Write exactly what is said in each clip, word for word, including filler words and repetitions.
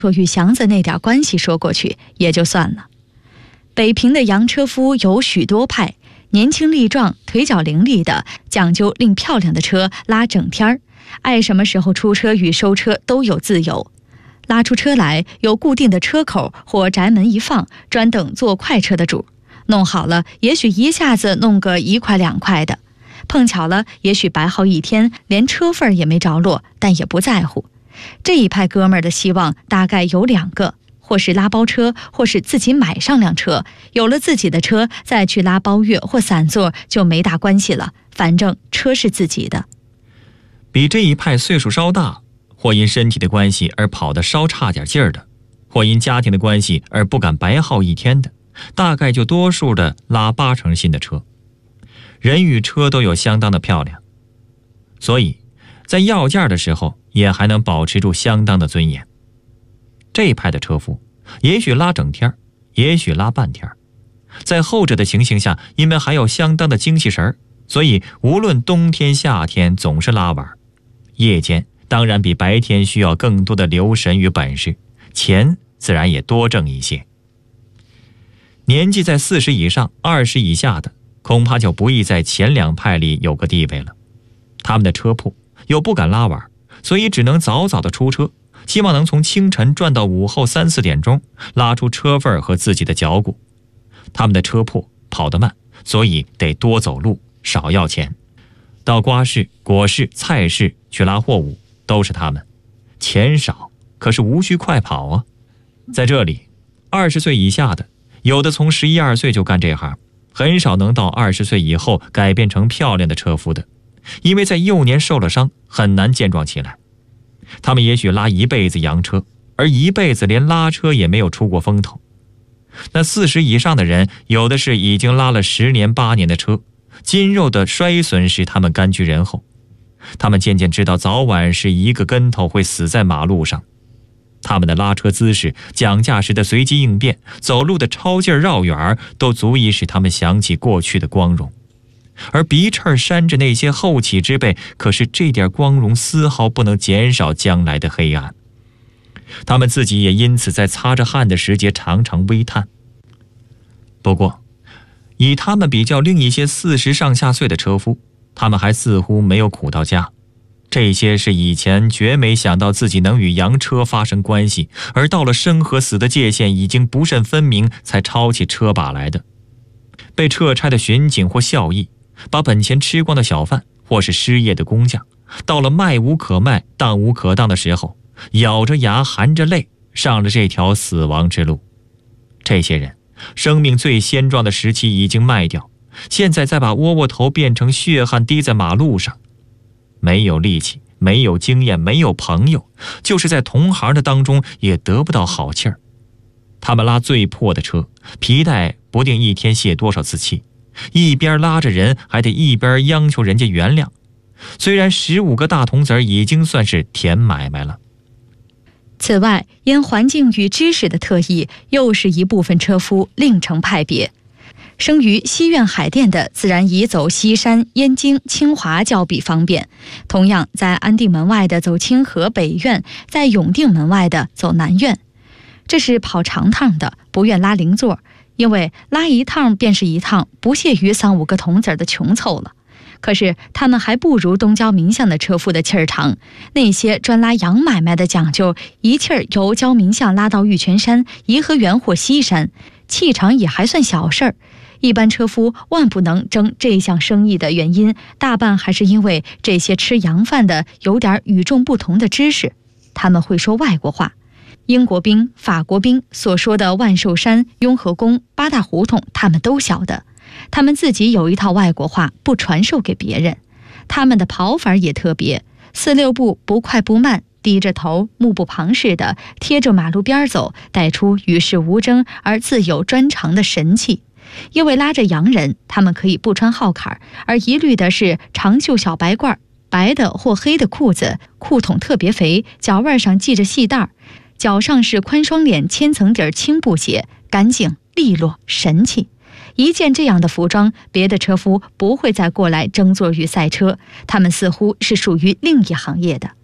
若与祥子那点关系说过去也就算了。北平的洋车夫有许多派，年轻力壮、腿脚伶俐的，讲究令漂亮的车拉整天儿，爱什么时候出车与收车都有自由。拉出车来有固定的车口或宅门一放，专等坐快车的主。弄好了，也许一下子弄个一块两块的，碰巧了，也许白耗一天，连车份也没着落，但也不在乎。这一派哥们儿的希望大概有两个，或是拉包车，或是自己买上辆车，有了自己的车，再去拉包月或散座就没大关系了，反正车是自己的。 比这一派岁数稍大，或因身体的关系而跑得稍差点劲儿的，或因家庭的关系而不敢白耗一天的，大概就多数的拉八成新的车。人与车都有相当的漂亮，所以在要价的时候也还能保持住相当的尊严。这一派的车夫也许拉整天，也许拉半天，在后者的情形下，因为还有相当的精气神，所以无论冬天夏天总是拉完。夜间当然比白天需要更多的留神与本事，钱自然也多挣一些。年纪在四十以上、二十以下的，恐怕就不易在前两派里有个地位了。他们的车铺又不敢拉完，所以只能早早的出车，希望能从清晨赚到午后三四点钟，拉出车份和自己的脚骨。他们的车铺跑得慢，所以得多走路，少要钱。到瓜市、果市、菜市去拉货物都是他们，钱少，可是无需快跑啊。在这里，二十岁以下的，有的从十一二岁就干这行，很少能到二十岁以后改变成漂亮的车夫的，因为在幼年受了伤，很难健壮起来。他们也许拉一辈子洋车，而一辈子连拉车也没有出过风头。那四十以上的人，有的是已经拉了十年八年的车，筋肉的衰损使他们甘居人后。他们渐渐知道早晚是一个跟头会死在马路上。他们的拉车姿势、讲价时的随机应变、走路的超劲绕远，都足以使他们想起过去的光荣。而鼻翅扇着那些后起之辈，可是这点光荣丝毫不能减少将来的黑暗。他们自己也因此在擦着汗的时节常常微叹。不过以他们比较另一些四十上下岁的车夫，他们还似乎没有苦到家。这些是以前绝没想到自己能与洋车发生关系，而到了生和死的界限已经不甚分明，才抄起车把来的。被撤差的巡警或校役，把本钱吃光的小贩，或是失业的工匠，到了卖无可卖、当无可当的时候，咬着牙含着泪上了这条死亡之路。这些人生命最鲜壮的时期已经卖掉，现在再把窝窝头变成血汗滴在马路上，没有力气，没有经验，没有朋友，就是在同行的当中也得不到好气儿。他们拉最破的车，皮带不定一天泄多少次气，一边拉着人还得一边央求人家原谅。虽然十五个大铜子已经算是甜买卖了。 此外，因环境与知识的特异，又是一部分车夫另成派别。生于西苑海淀的，自然以走西山、燕京、清华较比方便；同样在安定门外的走清河北苑，在永定门外的走南苑。这是跑长趟的，不愿拉零座，因为拉一趟便是一趟，不屑于三五个铜子的穷凑了。可是他们还不如东郊民巷的车夫的气儿长，那些专拉洋买卖的讲究，一气儿由郊民巷拉到玉泉山、颐和园或西山，气长也还算小事儿。一般车夫万不能争这项生意的原因，大半还是因为这些吃洋饭的有点与众不同的知识，他们会说外国话。英国兵、法国兵所说的万寿山、雍和宫、八大胡同，他们都晓得。他们自己有一套外国话，不传授给别人。他们的跑法也特别，四六步不快不慢，低着头，目不旁视的贴着马路边走，带出与世无争而自有专长的神气。因为拉着洋人，他们可以不穿号坎，而一律的是长袖小白褂，白的或黑的裤子，裤筒特别肥，脚腕上系着细带，脚上是宽双脸千层底轻布鞋，干净利落神气。一件这样的服装，别的车夫不会再过来争座与赛车，他们似乎是属于另一行业的。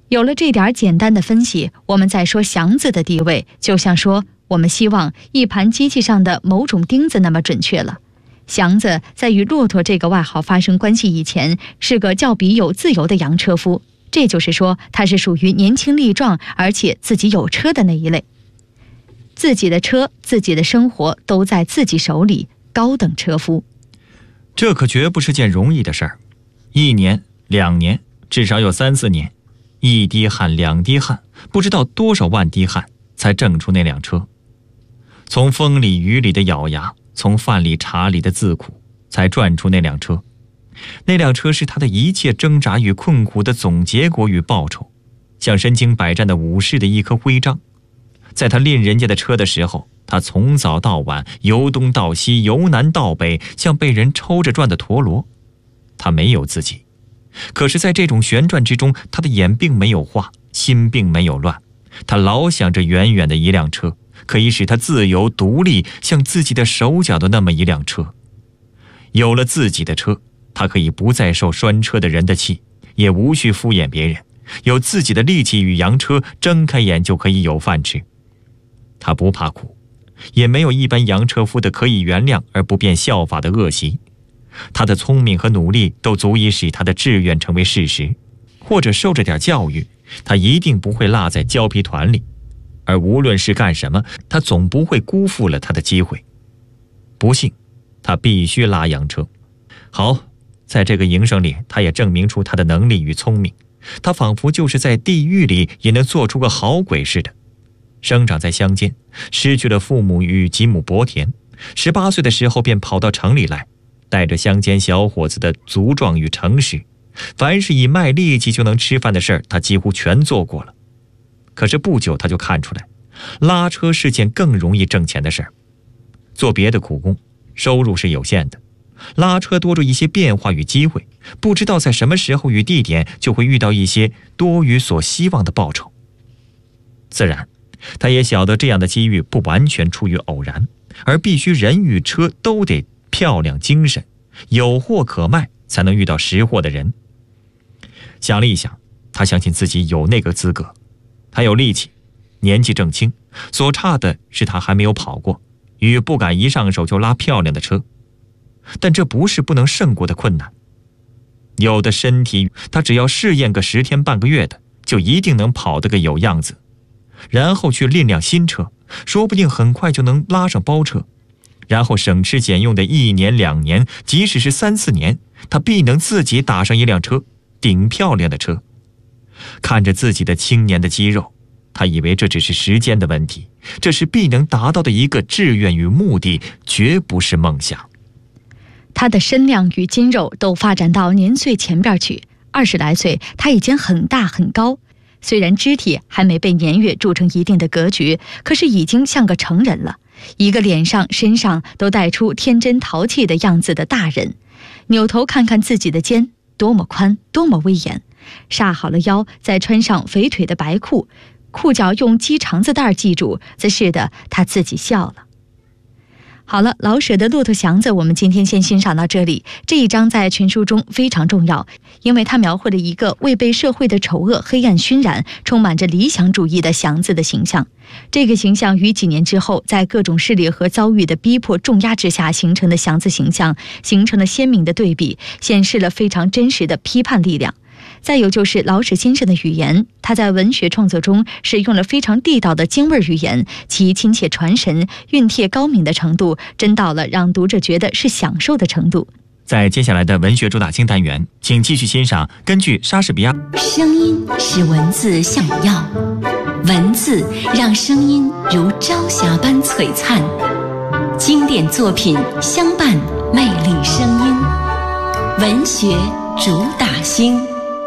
有了这点简单的分析，我们再说祥子的地位，就像说我们希望一盘机器上的某种钉子那么准确了。祥子在与骆驼这个外号发生关系以前，是个较比有自由的洋车夫，这就是说他是属于年轻力壮而且自己有车的那一类，自己的车自己的生活都在自己手里，高等车夫。 这可绝不是件容易的事儿，一年两年至少有三四年，一滴汗两滴汗，不知道多少万滴汗才挣出那辆车。从风里雨里的咬牙，从饭里茶里的自苦，才赚出那辆车。那辆车是他的一切挣扎与困苦的总结果与报酬，像身经百战的武士的一颗徽章。在他拎人家的车的时候，他从早到晚，由东到西，由南到北，像被人抽着转的陀螺。他没有自己，可是在这种旋转之中，他的眼并没有花，心并没有乱。他老想着远远的一辆车，可以使他自由独立，像自己的手脚的那么一辆车。有了自己的车，他可以不再受拴车的人的气，也无需敷衍别人，有自己的力气与洋车，睁开眼就可以有饭吃。他不怕苦，也没有一般洋车夫的可以原谅而不便效法的恶习。他的聪明和努力都足以使他的志愿成为事实，或者受着点教育，他一定不会落在胶皮团里。而无论是干什么，他总不会辜负了他的机会。不幸，他必须拉洋车。好，在这个营生里，他也证明出他的能力与聪明。他仿佛就是在地狱里也能做出个好鬼似的。生长在乡间，失去了父母与几亩薄田，十八岁的时候便跑到城里来，带着乡间小伙子的粗壮与诚实，凡是以卖力气就能吃饭的事儿，他几乎全做过了。可是不久他就看出来，拉车是件更容易挣钱的事儿。做别的苦工，收入是有限的，拉车多着一些变化与机会，不知道在什么时候与地点就会遇到一些多于所希望的报酬。自然他也晓得这样的机遇不完全出于偶然，而必须人与车都得漂亮精神，有货可卖，才能遇到识货的人。想了一想，他相信自己有那个资格。他有力气，年纪正轻，所差的是他还没有跑过，与不敢一上手就拉漂亮的车。但这不是不能胜过的困难。有的身体，他只要试验个十天半个月的，就一定能跑得个有样子。然后去另辆新车，说不定很快就能拉上包车，然后省吃俭用的一年两年，即使是三四年，他必能自己打上一辆车，顶漂亮的车。看着自己的青年的肌肉，他以为这只是时间的问题，这是必能达到的一个志愿与目的，绝不是梦想。 他的身量与筋肉都发展到年岁前边去，二十来岁他已经很大很高，虽然肢体还没被年月铸成一定的格局，可是已经像个成人了，一个脸上身上都带出天真淘气的样子的大人。扭头看看自己的肩，多么宽，多么威严，煞好了腰，再穿上肥腿的白裤，裤脚用鸡肠子带系住，自是的他自己笑了。好了，老舍的《骆驼祥子》我们今天先欣赏到这里。这一章在全书中非常重要，因为它描绘了一个未被社会的丑恶黑暗熏染，充满着理想主义的祥子的形象。这个形象与几年之后在各种势力和遭遇的逼迫重压之下形成的祥子形象形成了鲜明的对比，显示了非常真实的批判力量。再有就是老舍先生的语言，他在文学创作中使用了非常地道的京味语言，其亲切传神、熨帖高明的程度，真到了让读者觉得是享受的程度。 在接下来的文学主打清单元，请继续欣赏根据莎士比亚。 声音使文字像药，文字让声音如朝霞般璀璨，经典作品相伴魅力声音，文学主打星。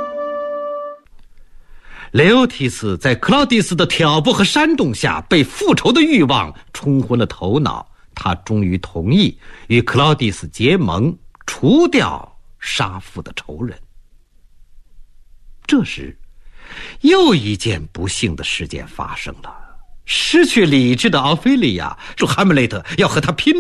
雷欧提斯在克劳狄斯的挑拨和煽动下，被复仇的欲望冲昏了头脑，他终于同意与克劳狄斯结盟，除掉杀父的仇人。这时，又一件不幸的事件发生了。失去理智的奥菲利亚说，哈姆雷特要和他拼